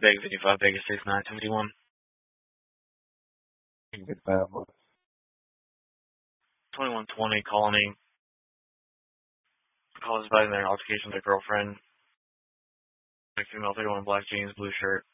Vegas 55, Vegas 6971. Good family. 2120 Colony. Call is about their altercation with their girlfriend. Female 31 black jeans, blue shirt.